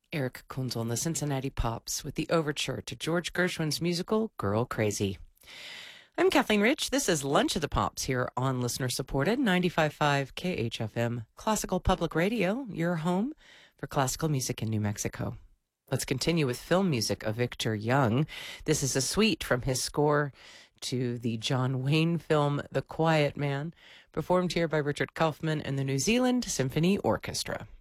Eric Kunzel and the Cincinnati Pops with the overture to George Gershwin's musical Girl Crazy. I'm Kathleen Rich. This is Lunch of the Pops here on listener-supported 95.5 KHFM Classical Public Radio, your home for classical music in New Mexico. Let's continue with film music of Victor Young. This is a suite from his score to the John Wayne film The Quiet Man, performed here by Richard Kaufman and the New Zealand Symphony Orchestra.